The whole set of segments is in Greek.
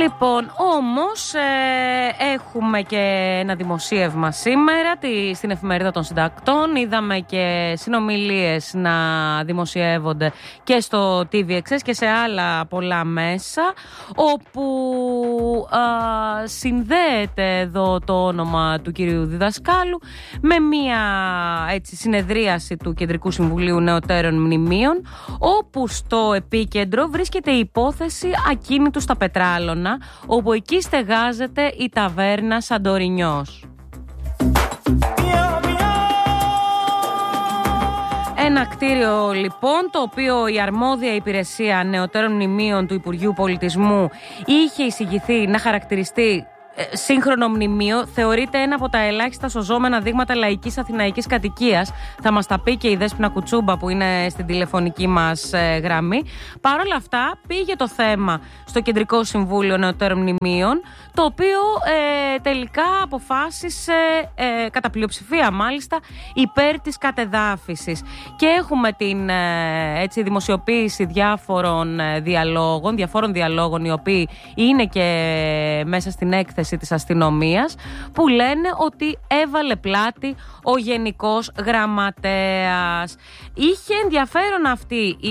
Λοιπόν, όμως έχουμε και ένα δημοσίευμα σήμερα στην εφημερίδα των συντακτών. Είδαμε και συνομιλίες να δημοσιεύονται και στο TVXS και σε άλλα πολλά μέσα, όπου συνδέεται εδώ το όνομα του κυρίου Διδασκάλου με μια συνεδρίαση του Κεντρικού Συμβουλίου Νεωτέρων Μνημείων, όπου στο επίκεντρο βρίσκεται η υπόθεση ακίνητου στα Πετράλωνα, όπου εκεί στεγάζεται η ταβέρνα Σαντορινιός. Ένα κτίριο λοιπόν, το οποίο η αρμόδια υπηρεσία νεωτέρων μνημείων του Υπουργείου Πολιτισμού είχε εισηγηθεί να χαρακτηριστεί σύγχρονο μνημείο, θεωρείται ένα από τα ελάχιστα σωζόμενα δείγματα λαϊκής αθηναϊκής κατοικίας. Θα μας τα πει και η Δέσποινα Κουτσούμπα, που είναι στην τηλεφωνική μας γραμμή. Παρ' όλα αυτά, πήγε το θέμα στο Κεντρικό Συμβούλιο Νεωτέρων Μνημείων, το οποίο τελικά αποφάσισε, κατά πλειοψηφία μάλιστα, υπέρ της κατεδάφισης. Και έχουμε την δημοσιοποίηση διαφόρων διαλόγων, οι οποίοι είναι και μέσα στην έκθεση της αστυνομίας, που λένε ότι έβαλε πλάτη ο Γενικός Γραμματέας. Είχε ενδιαφέρον αυτή η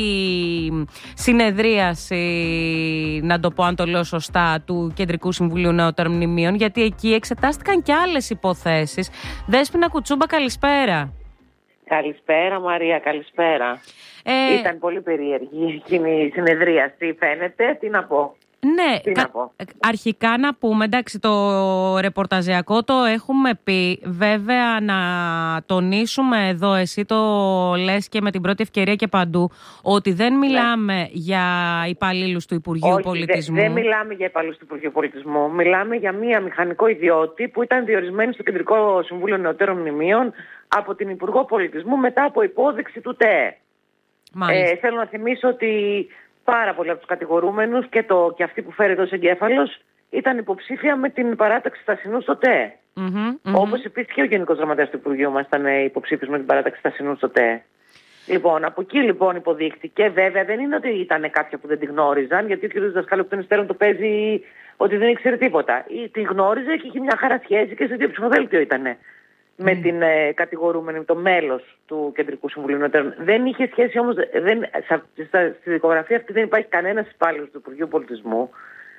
συνεδρίαση, να το πω αν το λέω σωστά, του Κεντρικού Συμβουλίου Νεωτέρων Μνημείων, γιατί εκεί εξετάστηκαν και άλλες υποθέσεις. Δέσποινα Κουτσούμπα, καλησπέρα. Καλησπέρα Μαρία, καλησπέρα. Ήταν πολύ περίεργη εκείνη η συνεδρίαση, φαίνεται. Τι να πω. Ναι, αρχικά να πούμε, εντάξει, το ρεπορταζιακό το έχουμε πει. Βέβαια, να τονίσουμε εδώ, εσύ το λες και με την πρώτη ευκαιρία και παντού, ότι δεν μιλάμε για υπαλλήλους του Υπουργείου Πολιτισμού. Δεν μιλάμε για υπαλλήλους του Υπουργείου Πολιτισμού. Μιλάμε για μία μηχανικό ιδιώτη που ήταν διορισμένη στο Κεντρικό Συμβούλιο Νεωτέρων Μνημείων από την Υπουργό Πολιτισμού μετά από υπόδειξη του ΤΕΕ. Θέλω να θυμίσω ότι πάρα πολλοί από τους κατηγορούμενους και αυτοί που φέρεται ως εγκέφαλος ήταν υποψήφια με την παράταξη στασινού στο ΤΕΕ. Όπως επίσης και ο Γενικός Γραμματέας του Υπουργείου μας ήταν υποψήφιος με την παράταξη στασινού στο ΤΕΕ. Λοιπόν, από εκεί λοιπόν υποδείχτηκε. Βέβαια δεν είναι ότι ήταν κάποια που δεν τη γνώριζαν, γιατί ο κ. Δασκάλου εκ των υστέρων το παίζει ότι δεν ήξερε τίποτα. Τη γνώριζε και είχε μια χαρά σχέση και σε δύο ψηφοδέλτιο ήταν με την κατηγορούμενη, το μέλος του Κεντρικού Συμβουλίου Νεωτέρων. Δεν είχε σχέση όμως, στη δικογραφία αυτή δεν υπάρχει κανένας υπάλληλος του Υπουργείου Πολιτισμού.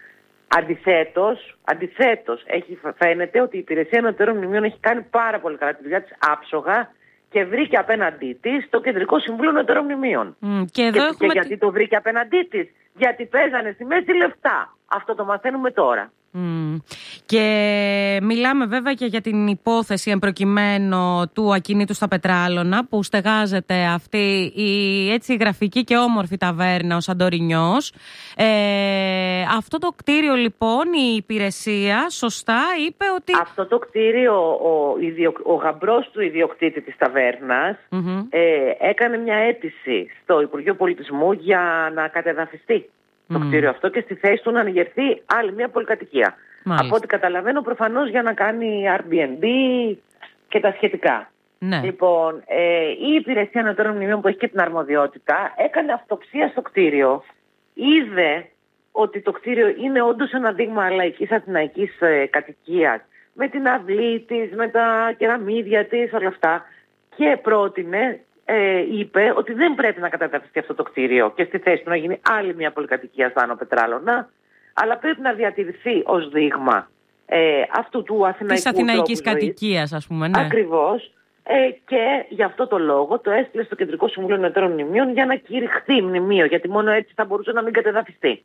Αντιθέτως, φαίνεται ότι η Υπηρεσία Νεωτέρων Μνημείων έχει κάνει πάρα πολύ καλά τη δουλειά της άψογα και βρήκε απέναντί της το Κεντρικό Συμβούλιο Νεωτέρων Μνημείων. Και γιατί το βρήκε απέναντί της? Γιατί παίζανε στη μέση λεφτά. Αυτό το μαθαίνουμε τώρα. Και μιλάμε βέβαια και για την υπόθεση εμπροκειμένου του ακινήτου στα Πετράλωνα, που στεγάζεται αυτή η γραφική και όμορφη ταβέρνα, ο Σαντορινιός. Αυτό το κτίριο λοιπόν, η υπηρεσία σωστά είπε ότι... Αυτό το κτίριο ο γαμπρός του ιδιοκτήτη της ταβέρνας έκανε μια αίτηση στο Υπουργείο Πολιτισμού για να κατεδαφιστεί το κτίριο αυτό και στη θέση του να ανοιγερθεί άλλη μια πολυκατοικία. Από ό,τι καταλαβαίνω, προφανώς για να κάνει Airbnb και τα σχετικά. Ναι. Λοιπόν, η Υπηρεσία Νεωτέρων Μνημείων, που έχει και την αρμοδιότητα, έκανε αυτοψία στο κτίριο. Είδε ότι το κτίριο είναι όντως ένα δείγμα λαϊκής αθηναϊκής κατοικίας, με την αυλή της, με τα κεραμίδια της, όλα αυτά, και πρότεινε, είπε ότι δεν πρέπει να καταδαφιστεί αυτό το κτίριο και στη θέση του να γίνει άλλη μια πολυκατοικία στα Άνω Πετράλωνα, αλλά πρέπει να διατηρηθεί ως δείγμα αυτού του αθηναϊκού της αθηναϊκής κατοικίας, ας πούμε. Ναι. Ακριβώς. Και γι' αυτό το λόγο το έστειλε στο Κεντρικό Συμβούλιο Νεωτέρων Μνημείων για να κηρυχθεί μνημείο, γιατί μόνο έτσι θα μπορούσε να μην κατεδαφιστεί.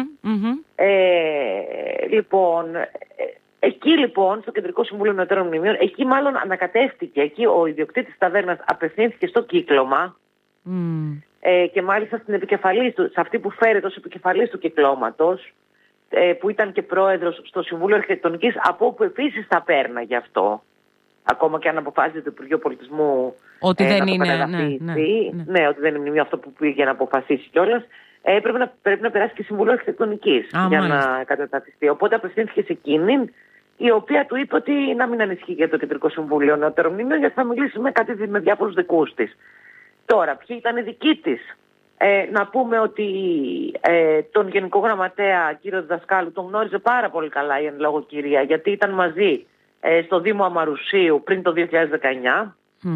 Λοιπόν, εκεί λοιπόν, στο Κεντρικό Συμβούλιο Νεωτέρων Μνημείων, εκεί μάλλον ανακατεύτηκε, εκεί ο ιδιοκτήτης ταβέρνας απευθύνθηκε στο κύκλωμα και μάλιστα στην επικεφαλής του, σε αυτή που φέρεται ως επικεφαλής του κυκλώματος, που ήταν και πρόεδρος στο Συμβούλιο Αρχιτεκτονικής, από όπου επίσης θα πέρναγε αυτό, ακόμα και αν αποφάσιζε το Υπουργείο Πολιτισμού ότι δεν να είναι, ναι, ότι δεν είναι μνημείο αυτό που πήγε να αποφασίσει κιόλας. Πρέπει να περάσει και Συμβούλιο Αρχιτεκτονικής για να κατεδαφιστεί. Οπότε απευθύνθηκε σε εκείνη, η οποία του είπε ότι να μην ανησυχεί για το Κεντρικό Συμβούλιο Νεωτέρων Μνημείων, γιατί θα μιλήσει με διάφορους δικούς της. Τώρα, ποιοι ήταν οι δικοί της? Να πούμε ότι τον Γενικό Γραμματέα κύριο Διδασκάλου τον γνώριζε πάρα πολύ καλά η εν λόγω κυρία, γιατί ήταν μαζί στο Δήμο Αμαρουσίου πριν το 2019.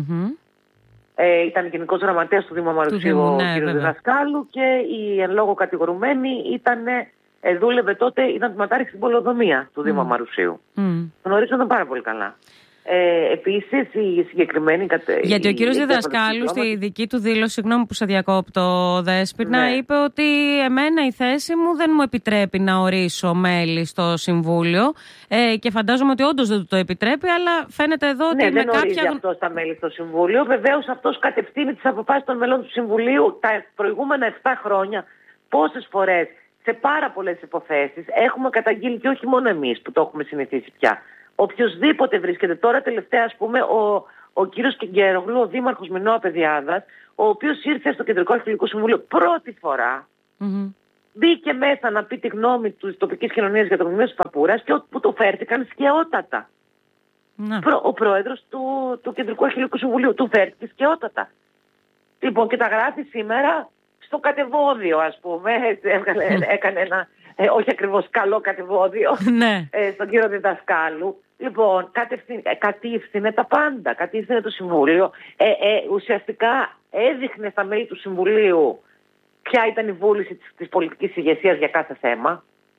Ήταν Γενικός Γραμματέας του Δήμου Αμαρουσίου ο κύριος Διδασκάλου και η εν λόγω κατηγορουμένη δούλευε τότε, ήταν τμηματάρχη στην πολεοδομία του Δήμου Αμαρουσίου. Γνωρίζονταν πάρα πολύ καλά. Επίσης η συγκεκριμένη γιατί ο κύριος Διδασκάλου στη δική του δήλωση, συγγνώμη που σε διακόπτω Δέσποινα, είπε ότι εμένα η θέση μου δεν μου επιτρέπει να ορίσω μέλη στο Συμβούλιο και φαντάζομαι ότι όντως δεν το επιτρέπει, αλλά φαίνεται εδώ ότι δεν ορίζει αυτός τα μέλη στο Συμβούλιο. Βεβαίως αυτός κατευθύνει τις αποφάσεις των μελών του Συμβουλίου. Τα προηγούμενα 7 χρόνια πόσες φορές σε πάρα πολλές υποθέσεις έχουμε καταγγείλει, και όχι μόνο εμείς που το έχουμε συνηθίσει πια. Οποιοςδήποτε βρίσκεται τώρα, τελευταία, ας πούμε, ο κύριος Κιγκέρογλου, ο δήμαρχος Μινώα Παιδιάδας, ο οποίος ήρθε στο Κεντρικό Αρχαιολογικό Συμβούλιο πρώτη φορά, μπήκε μέσα να πει τη γνώμη της τοπικής κοινωνίας για το μνημείο της Παπούρας και όπου το φέρθηκαν σκαιότατα. Ο πρόεδρος του Κεντρικού Αρχαιολογικού Συμβουλίου του φέρθηκε σκαιότατα. Λοιπόν, και τα γράφει σήμερα στο κατεβόδιο, ας πούμε. Έκανε ένα όχι ακριβώς καλό κατεβόδιο στον κύριο Διδασκάλου. Λοιπόν, κατήφθηνε τα πάντα. Κατήφθηνε το Συμβούλιο. Ουσιαστικά έδειχνε στα μέλη του Συμβουλίου ποια ήταν η βούληση της πολιτικής ηγεσίας για κάθε θέμα.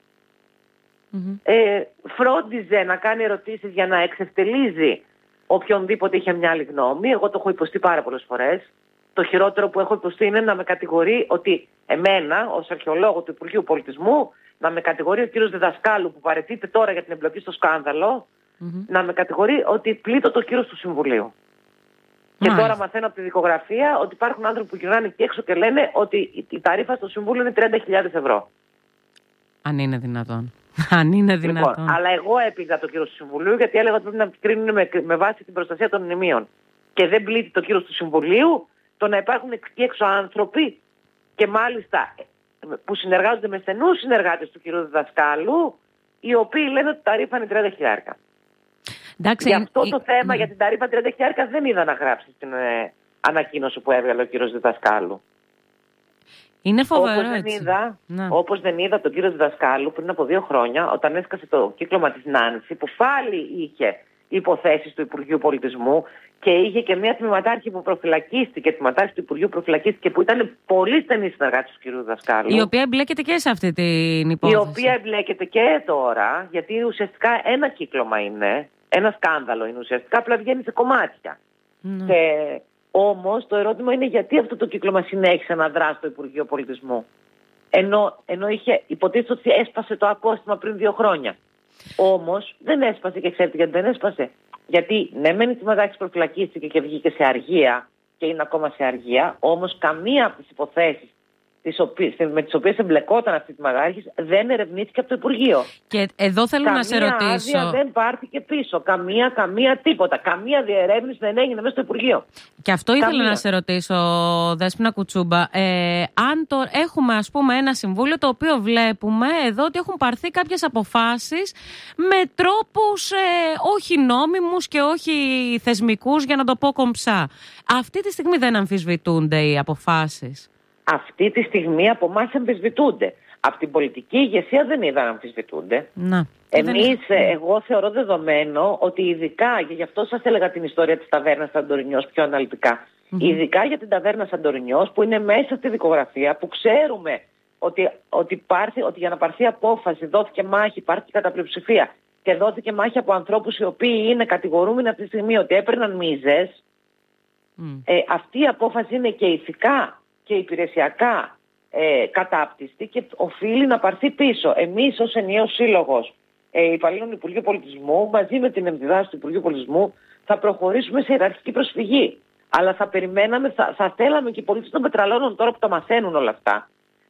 Φρόντιζε να κάνει ερωτήσεις για να εξευτελίζει οποιονδήποτε είχε μια άλλη γνώμη. Εγώ το έχω υποστεί πάρα πολλές φορές. Το χειρότερο που έχω υποστεί είναι να με κατηγορεί ότι εμένα, ως αρχαιολόγο του Υπουργείου Πολιτισμού, να με κατηγορεί ο κύριος Διδασκάλου που παραιτείται τώρα για την εμπλοκή στο σκάνδαλο, να με κατηγορεί ότι πλήττω το κύρος του Συμβουλίου. Και τώρα μαθαίνω από τη δικογραφία ότι υπάρχουν άνθρωποι που γυρνάνε εκεί έξω και λένε ότι η ταρήφα στο Συμβούλιο είναι 30.000 ευρώ. Αν είναι δυνατόν. Αν είναι δυνατόν. Λοιπόν, αλλά εγώ έπηγα το κύρος του Συμβουλίου γιατί έλεγα ότι πρέπει να κρίνουν με βάση την προστασία των μνημείων. Και δεν πλήττει το κύρος του Συμβουλίου το να υπάρχουν εκεί έξω άνθρωποι και μάλιστα που συνεργάζονται με στενούς συνεργάτες του κ. Διδασκάλου, οι οποίοι λένε ότι τα ρήφα είναι 30.000. Εντάξει, για αυτό το θέμα, για την ταρήφα 30.000, δεν είδα να γράψει στην ανακοίνωση που έβγαλε ο κ. Διδασκάλου. Είναι φοβερό. Όπως δεν είδα τον κ. Διδασκάλου πριν από 2 χρόνια, όταν έσκασε το κύκλωμα της Νάνση, που πάλι είχε υποθέσεις του Υπουργείου Πολιτισμού και είχε και μια τμηματάρχη που προφυλακίστηκε, τμηματάρχη του Υπουργείου προφυλακίστηκε, που ήταν πολύ στενή συνεργάτη του κ. Δασκάλου. Η οποία εμπλέκεται και σε αυτή την υπόθεση. Η οποία εμπλέκεται και τώρα, γιατί ουσιαστικά ένα κύκλωμα είναι, ένα σκάνδαλο είναι ουσιαστικά, απλά βγαίνει σε κομμάτια. Όμως το ερώτημα είναι γιατί αυτό το κύκλωμα συνέχισε να δράσει στο Υπουργείο Πολιτισμού. Ενώ είχε υποτίθεται ότι έσπασε το απόστημα πριν 2 χρόνια. Όμως δεν έσπασε, και ξέρετε γιατί δεν έσπασε. Γιατί ναι, μεν η τμηματάρχης προφυλακίστηκε και βγήκε σε αργία και είναι ακόμα σε αργία, όμως καμία από τις υποθέσεις με τις οποίες εμπλεκόταν αυτή η τμηματάρχης δεν ερευνήθηκε από το Υπουργείο. Και εδώ θέλω να σε ρωτήσω. Καμία άδεια δεν πάρθηκε πίσω. Καμία τίποτα. Καμία διερεύνηση δεν έγινε μέσα στο Υπουργείο. Και αυτό ήθελα να σε ρωτήσω, Δέσποινα Κουτσούμπα. Αν έχουμε, ας πούμε, ένα συμβούλιο το οποίο βλέπουμε εδώ ότι έχουν πάρθει κάποιες αποφάσεις με τρόπους όχι νόμιμους και όχι θεσμικούς, για να το πω κομψά. Αυτή τη στιγμή δεν αμφισβητούνται οι αποφάσεις? Αυτή τη στιγμή από εμάς αμφισβητούνται. Από την πολιτική ηγεσία δεν είδα να αμφισβητούνται. Εγώ θεωρώ δεδομένο ότι ειδικά, και γι' αυτό σας έλεγα την ιστορία της ταβέρνας Σαντορινιός πιο αναλυτικά, ειδικά για την ταβέρνα Σαντορινιός που είναι μέσα στη δικογραφία, που ξέρουμε ότι για να πάρθει απόφαση δόθηκε μάχη, υπάρχει κατά πλειοψηφία και δόθηκε μάχη από ανθρώπους οι οποίοι είναι κατηγορούμενοι αυτή τη στιγμή ότι έπαιρναν μίζες. Αυτή η απόφαση είναι και ηθικά και υπηρεσιακά κατάπτυστη και οφείλει να πάρθει πίσω. Εμείς ως ενιαίος σύλλογος υπαλλήλων του Υπουργείου Πολιτισμού, μαζί με την εμβιδάση του Υπουργείου Πολιτισμού, θα προχωρήσουμε σε ιεραρχική προσφυγή. Αλλά θα περιμέναμε, θα θέλαμε και οι πολίτες των Πετραλώνων, τώρα που τα μαθαίνουν όλα αυτά,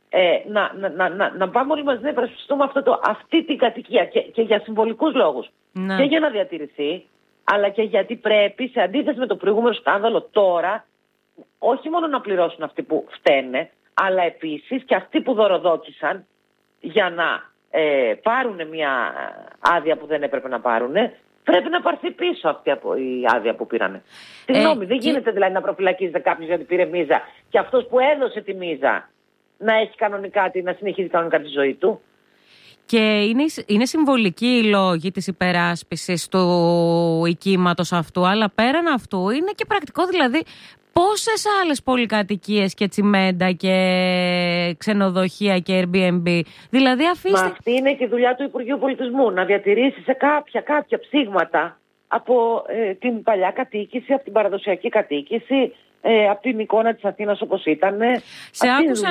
να πάμε όλοι μαζί να υπερασπιστούμε αυτή την κατοικία και για συμβολικούς λόγους. Και για να διατηρηθεί, αλλά και γιατί πρέπει, σε αντίθεση με το προηγούμενο σκάνδαλο, τώρα όχι μόνο να πληρώσουν αυτοί που φταίνε, αλλά επίσης και αυτοί που δωροδότησαν για να πάρουν μια άδεια που δεν έπρεπε να πάρουν, πρέπει να πάρθει πίσω αυτή η άδεια που πήρανε. Συγγνώμη, δεν γίνεται δηλαδή να προφυλακίζεται κάποιος γιατί πήρε μίζα και αυτός που έδωσε τη μίζα να έχει κανονικά, να συνεχίζει κανονικά τη ζωή του. Και είναι συμβολική η λόγη της υπεράσπισης του οικίματος αυτού, αλλά πέραν αυτού είναι και πρακτικό, δηλαδή πόσες άλλες πολυκατοικίες και τσιμέντα και ξενοδοχεία και Airbnb, δηλαδή αφήστε... Μα αυτή είναι και η δουλειά του Υπουργείου Πολιτισμού, να διατηρήσει σε κάποια ψήγματα από την παλιά κατοίκηση, από την παραδοσιακή κατοίκηση, από την εικόνα της Αθήνας όπως ήταν. Σε άκουσα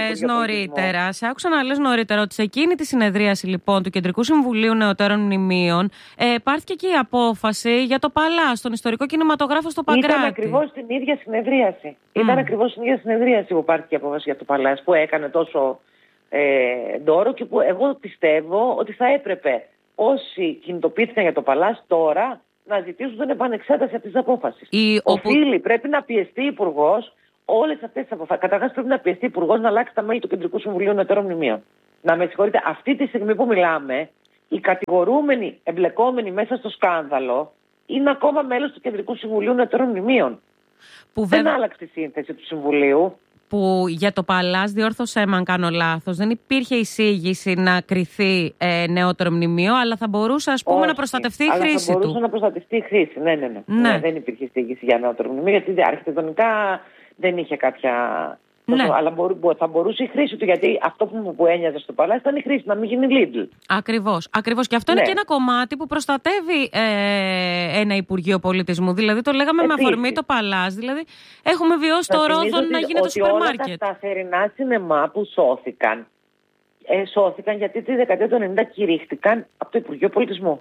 να λες νωρίτερα ότι σε εκείνη τη συνεδρίαση λοιπόν του Κεντρικού Συμβουλίου Νεωτέρων Μνημείων πάρθηκε και η απόφαση για το Παλάς, τον ιστορικό κινηματογράφο στο Παγκράτη. Ήταν ακριβώς την ίδια συνεδρίαση. Ήταν ακριβώς την ίδια συνεδρίαση που πάρθηκε η απόφαση για το Παλάς, που έκανε τόσο ντόρο και που εγώ πιστεύω ότι θα έπρεπε όσοι κινητοποιήθηκαν για το Παλάς τώρα να ζητήσουν την επανεξέταση αυτής της απόφασης. Οφείλει, πρέπει να πιεστεί Υπουργός όλες αυτές τις αποφάσεις. Καταρχάς πρέπει να πιεστεί Υπουργός να αλλάξει τα μέλη του Κεντρικού Συμβουλίου Νεωτέρων Μνημείων. Να με συγχωρείτε, αυτή τη στιγμή που μιλάμε, οι κατηγορούμενοι εμπλεκόμενοι μέσα στο σκάνδαλο είναι ακόμα μέλος του Κεντρικού Συμβουλίου Νεωτέρων Μνημείων. Δεν άλλαξε η σύνθεση του Συμβουλίου. Που για το Παλάς, διόρθωσέ με αν κάνω λάθος, δεν υπήρχε εισήγηση να κριθεί νεότερο μνημείο, αλλά θα μπορούσε να προστατευτεί η χρήση του. Θα μπορούσε να προστατευτεί η χρήση, ναι. Δεν υπήρχε εισήγηση για νεότερο μνημείο, γιατί αρχιτεκτονικά δεν είχε κάποια... Ναι. Αλλά θα μπορούσε η χρήση του, γιατί αυτό που ένοιαζε στο Παλάς ήταν η χρήση, να μην γίνει Lidl. Ακριβώς. Και αυτό είναι και ένα κομμάτι που προστατεύει ένα Υπουργείο Πολιτισμού. Δηλαδή το λέγαμε με αφορμή το Παλάς. Δηλαδή έχουμε βιώσει το Ρόδον να γίνει το σούπερ μάρκετ. Όλα τα θερινά σινεμά που σώθηκαν γιατί τη δεκαετία του 90 κηρύχτηκαν από το Υπουργείο Πολιτισμού.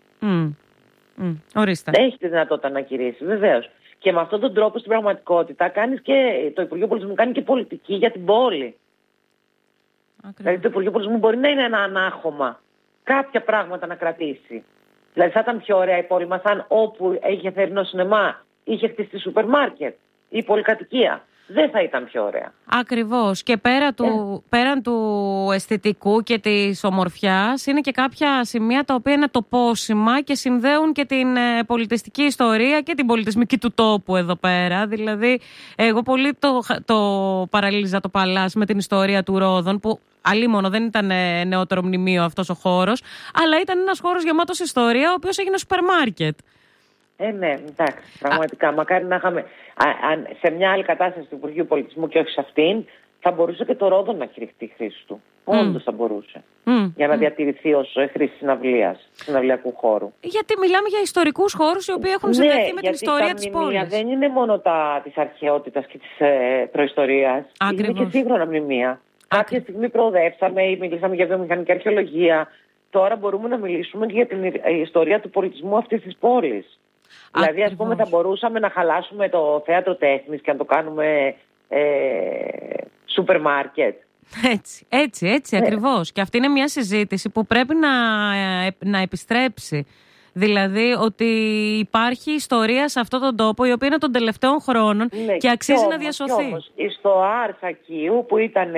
Ορίστε. Έχει τη δυνατότητα να κηρύσει, βεβαίως. Και με αυτόν τον τρόπο στην πραγματικότητα το Υπουργείο Πολιτισμού κάνει και πολιτική για την πόλη. Δηλαδή το Υπουργείο Πολιτισμού μπορεί να είναι ένα ανάχωμα, κάποια πράγματα να κρατήσει. Δηλαδή θα ήταν πιο ωραία η πόλη μας αν όπου είχε θερινό σινεμά είχε χτιστεί σούπερ μάρκετ ή πολυκατοικία. Δεν θα ήταν πιο ωραία. Ακριβώς. Και πέραν του αισθητικού και της ομορφιάς είναι και κάποια σημεία τα οποία είναι τοπόσιμα και συνδέουν και την πολιτιστική ιστορία και την πολιτισμική του τόπου εδώ πέρα. Δηλαδή εγώ πολύ το παραλλήλιζα το Παλάς με την ιστορία του Ρόδων, που αλίμονο δεν ήταν νεότερο μνημείο αυτός ο χώρος, αλλά ήταν ένας χώρος γεμάτος ιστορία, ο οποίος έγινε σούπερ μάρκετ. Ναι, εντάξει, πραγματικά. Μακάρι να είχαμε. Σε μια άλλη κατάσταση του Υπουργείου Πολιτισμού και όχι σε αυτήν, θα μπορούσε και το Ρόδον να κηρυχτεί η χρήση του. Όντως θα μπορούσε. Για να διατηρηθεί ως χρήση συναυλιακού χώρου. Γιατί μιλάμε για ιστορικούς χώρους οι οποίοι έχουν συνδεθεί με την ιστορία της πόλης. Δεν είναι μόνο της αρχαιότητας και της προϊστορίας. Είναι και σύγχρονα μνημεία. Κάποια στιγμή προοδεύσαμε ή μιλήσαμε για βιομηχανική αρχαιολογία. Τώρα μπορούμε να μιλήσουμε και για την ιστορία του πολιτισμού αυτής της πόλης. Δηλαδή, ας πούμε, θα μπορούσαμε να χαλάσουμε το θέατρο τέχνης και να το κάνουμε σούπερ μάρκετ. Έτσι, ακριβώς. Και αυτή είναι μια συζήτηση που πρέπει να επιστρέψει. Δηλαδή ότι υπάρχει ιστορία σε αυτόν τον τόπο η οποία είναι των τελευταίων χρόνων και αξίζει να διασωθεί. Όμως, στο Αρσακίου που ήταν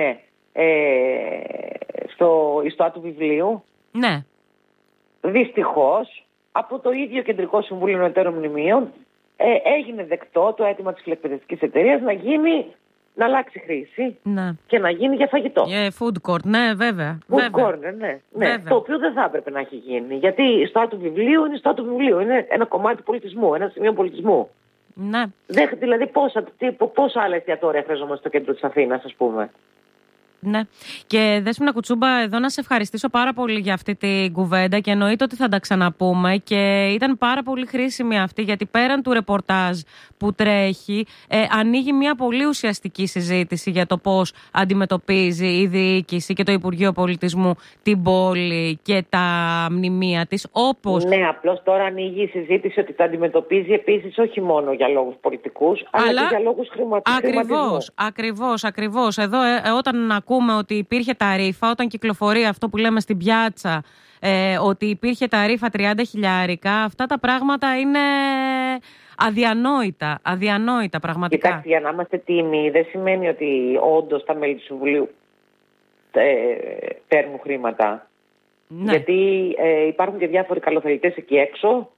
στο ιστό του βιβλίου, ναι, δυστυχώς από το ίδιο Κεντρικό Συμβούλιο Νεωτέρων Μνημείων έγινε δεκτό το αίτημα της φιλεκπαιδευτικής εταιρείας να αλλάξει χρήση και να γίνει για φαγητό. Food court, ναι, βέβαια. Food court, ναι. Το οποίο δεν θα έπρεπε να έχει γίνει. Γιατί η ιστό του βιβλίου είναι ιστό του βιβλίου. Είναι ένα κομμάτι πολιτισμού, ένα σημείο πολιτισμού. Ναι. Δηλαδή πόσα άλλα εστιατόρια χρειαζόμαστε στο κέντρο της Αθήνας, ας πούμε. Ναι. Και Δέσποινα Κουτσούμπα, εδώ να σε ευχαριστήσω πάρα πολύ για αυτή την κουβέντα και εννοείται ότι θα τα ξαναπούμε και ήταν πάρα πολύ χρήσιμη αυτή, γιατί πέραν του ρεπορτάζ που τρέχει ανοίγει μια πολύ ουσιαστική συζήτηση για το πώς αντιμετωπίζει η διοίκηση και το Υπουργείο Πολιτισμού την πόλη και τα μνημεία της. Ναι, απλώς τώρα ανοίγει η συζήτηση ότι τα αντιμετωπίζει επίσης όχι μόνο για λόγους πολιτικούς, αλλά και για λόγους χρηματισμού. Ακριβώς. Εδώ όταν ακούμε ότι υπήρχε ταρίφα, όταν κυκλοφορεί αυτό που λέμε στην πιάτσα, ότι υπήρχε ταρίφα 30.000, αυτά τα πράγματα είναι αδιανόητα πραγματικά. Κοιτάξτε, για να είμαστε τίμοι, δεν σημαίνει ότι όντως τα μέλη του Συμβουλίου παίρνουν χρήματα. Ναι. Γιατί υπάρχουν και διάφοροι καλοθελητές εκεί έξω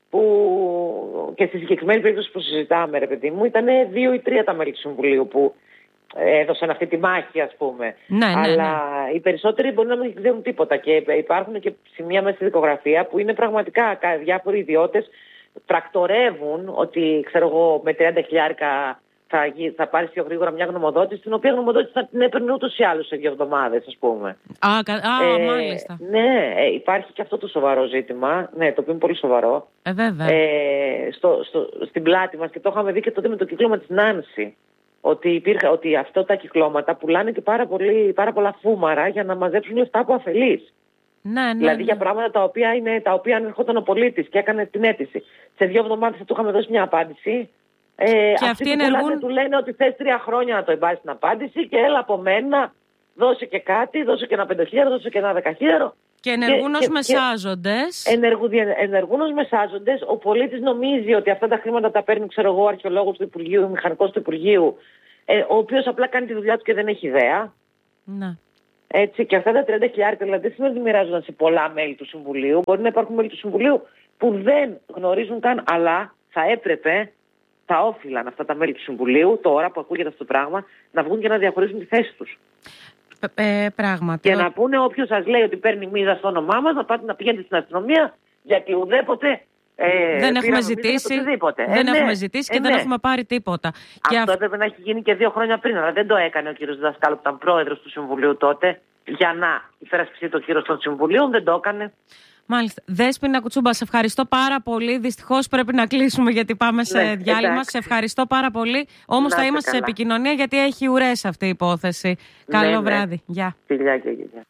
που και στη συγκεκριμένη περίπτωση που συζητάμε, ρε παιδί μου, ήταν 2 ή 3 τα μέλη του Συμβουλίου που έδωσαν αυτή τη μάχη, ας πούμε. Ναι, αλλά οι περισσότεροι μπορεί να μην ξέρουν τίποτα και υπάρχουν και σημεία μέσα στη δικογραφία που είναι πραγματικά διάφοροι ιδιώτες πρακτορεύουν ότι, ξέρω εγώ, με 30 χιλιάρικα θα πάρει πιο γρήγορα μια γνωμοδότηση, την οποία γνωμοδότηση θα την έπαιρνε ούτως ή άλλως σε 2 εβδομάδες, ας πούμε. Μάλιστα. Ναι, υπάρχει και αυτό το σοβαρό ζήτημα, ναι, το οποίο είναι πολύ σοβαρό. Βέβαια. Στην πλάτη μας, και το είχαμε δει και τότε με το κύκλωμα της Νάνση, ότι αυτά τα κυκλώματα πουλάνε και πάρα πολλά φούμαρα για να μαζέψουν λεφτά από αφελείς. Ναι. Δηλαδή για πράγματα τα οποία αν ερχόταν ο πολίτης και έκανε την αίτηση, σε 2 εβδομάδες θα του είχαμε δώσει μια απάντηση. Και αυτοί ενεργούν... του λένε ότι θες 3 χρόνια να το εμπάσεις την απάντηση και έλα από μένα, δώσε και κάτι, δώσε και ένα 5.000, δώσε και ένα 10.000. Και ενεργούν ως μεσάζοντες. Ενεργούν ως μεσάζοντες. Ο πολίτης νομίζει ότι αυτά τα χρήματα τα παίρνει, ξέρω εγώ, αρχαιολόγος του Υπουργείου, μηχανικός του Υπουργείου, ο οποίος απλά κάνει τη δουλειά του και δεν έχει ιδέα. Ναι. Έτσι, και αυτά τα 30.000 δηλαδή δεν σημαίνει ότι μοιράζονταν σε πολλά μέλη του Συμβουλίου. Μπορεί να υπάρχουν μέλη του Συμβουλίου που δεν γνωρίζουν καν, αλλά θα έπρεπε, θα όφυλαν αυτά τα μέλη του Συμβουλίου, τώρα που ακούγεται αυτό το πράγμα, να βγουν και να διαχωρίσουν τη θέση τους. Πράγματι. Και να πούνε, όποιος σας λέει ότι παίρνει μίζα στο όνομά μας, να πάτε να πηγαίνετε στην αστυνομία, γιατί ουδέποτε. Δεν έχουμε ζητήσει, έχουμε ζητήσει και δεν έχουμε πάρει τίποτα. Αυτό έπρεπε να έχει γίνει και 2 χρόνια πριν, αλλά δεν το έκανε ο κύριος Δασκάλου που ήταν πρόεδρος του Συμβουλίου τότε, για να υπερασπιστεί το κύρος των Συμβουλίων, δεν το έκανε. Μάλιστα. Δέσποινα Κουτσούμπα, σε ευχαριστώ πάρα πολύ. Δυστυχώς πρέπει να κλείσουμε γιατί πάμε σε διάλειμμα. Εντάξει. Σε ευχαριστώ πάρα πολύ. Όμως θα είμαστε σε επικοινωνία γιατί έχει ουρές αυτή η υπόθεση. Καλό βράδυ. Γεια. Φιλιά και γεια.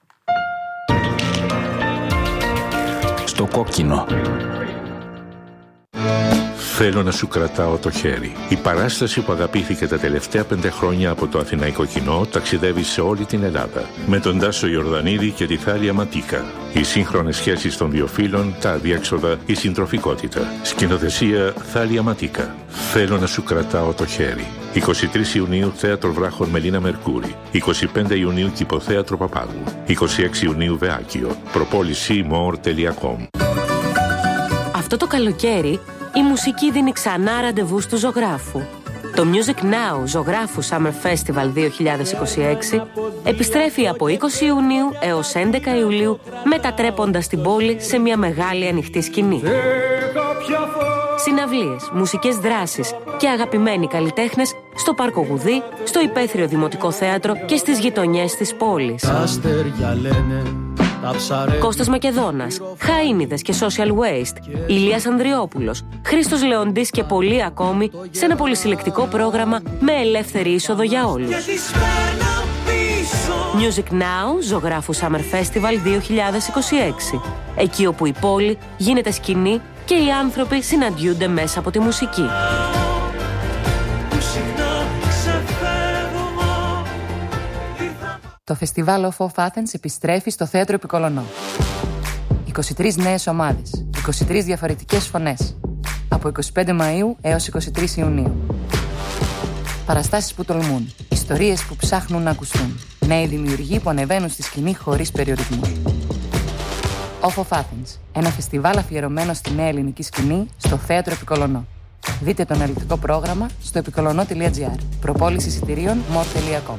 Στο κόκκινο. Θέλω να σου κρατάω το χέρι. Η παράσταση που αγαπήθηκε τα τελευταία 5 χρόνια από το αθηναϊκό κοινό ταξιδεύει σε όλη την Ελλάδα. Με τον Τάσο Ιορδανίδη και τη Θάλια Ματίκα. Οι σύγχρονες σχέσεις των 2 φύλων, τα αδιέξοδα, η συντροφικότητα. Σκηνοθεσία Θάλια Ματίκα. Θέλω να σου κρατάω το χέρι. 23 Ιουνίου Θέατρο Βράχων Μελίνα Μερκούρη. 25 Ιουνίου Κηποθέατρο Παπάγου. 26 Ιουνίου Βεάκιο. Προπόληση more.com. Αυτό το καλοκαίρι η μουσική δίνει ξανά ραντεβού του ζωγράφου. Το Music Now Ζωγράφου Summer Festival 2026 επιστρέφει από 20 Ιουνίου έως 11 Ιουλίου, μετατρέποντας την πόλη σε μια μεγάλη ανοιχτή σκηνή. Συναυλίες, μουσικές δράσεις και αγαπημένοι καλλιτέχνες στο Πάρκο Γουδί, στο Υπαίθριο Δημοτικό Θέατρο και στις γειτονιές της πόλης. Κώστας Μακεδόνας, Χαΐνιδες και Social Waste, Ηλίας Ανδριόπουλος, Χρήστος Λεοντής και πολλοί ακόμη σε ένα πολυσυλλεκτικό πρόγραμμα με ελεύθερη είσοδο για όλους. Music Now Ζωγράφου Summer Festival 2026. Εκεί όπου η πόλη γίνεται σκηνή και οι άνθρωποι συναντιούνται μέσα από τη μουσική. Το φεστιβάλ Off of Athens επιστρέφει στο Θέατρο Επικολονό. 23 νέες ομάδες, 23 διαφορετικές φωνές. Από 25 Μαΐου έως 23 Ιουνίου. Παραστάσεις που τολμούν, ιστορίες που ψάχνουν να ακουστούν. Νέοι δημιουργοί που ανεβαίνουν στη σκηνή χωρίς περιορισμούς. Off of Athens, ένα φεστιβάλ αφιερωμένο στη νέα ελληνική σκηνή στο Θέατρο Επικολονό. Δείτε το αναλυτικό πρόγραμμα στο επικολονό.gr. Προπόληση εισιτηρίων more.com.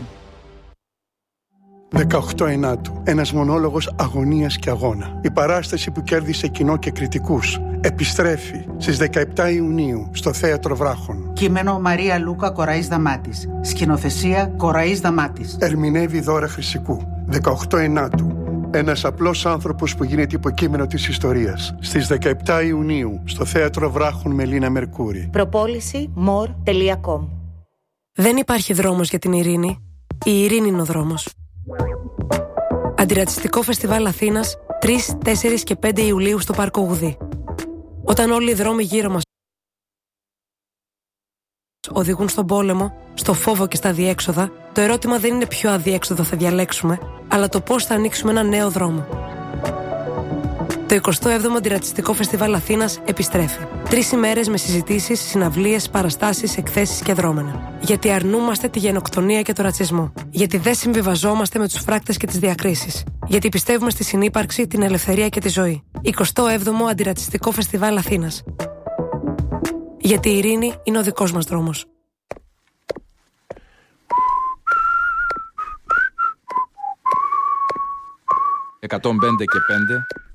18 Ενάτου. Ένας μονόλογος αγωνίας και αγώνα. Η παράσταση που κέρδισε κοινό και κριτικούς επιστρέφει στις 17 Ιουνίου στο Θέατρο Βράχων. Κείμενο Μαρία Λούκα Κοραής Δαμάτης. Σκηνοθεσία Κοραής Δαμάτης. Ερμηνεύει Δώρα Χρυσικού. 18 Ενάτου. Ένας απλός άνθρωπος που γίνεται υποκείμενο της ιστορίας. Στις 17 Ιουνίου στο Θέατρο Βράχων Μελίνα Μερκούρη. Προπόληση more.com. Δεν υπάρχει δρόμος για την ειρήνη. Η ειρήνη είναι ο δρόμος. Αντιρατσιστικό Φεστιβάλ Αθήνας 3, 4 και 5 Ιουλίου στο Πάρκο Γουδί. Όταν όλοι οι δρόμοι γύρω μας οδηγούν στον πόλεμο, στο φόβο και στα αδιέξοδα, το ερώτημα δεν είναι ποιο αδιέξοδο θα διαλέξουμε, αλλά το πώς θα ανοίξουμε ένα νέο δρόμο. Το 27ο Αντιρατσιστικό Φεστιβάλ Αθήνας επιστρέφει. 3 ημέρες με συζητήσεις, συναυλίες, παραστάσεις, εκθέσεις και δρόμενα. Γιατί αρνούμαστε τη γενοκτονία και το ρατσισμό. Γιατί δεν συμβιβαζόμαστε με τους φράκτες και τις διακρίσεις. Γιατί πιστεύουμε στη συνύπαρξη, την ελευθερία και τη ζωή. 27ο Αντιρατσιστικό Φεστιβάλ Αθήνας. Γιατί η ειρήνη είναι ο δικός μας δρόμος. 105 και 5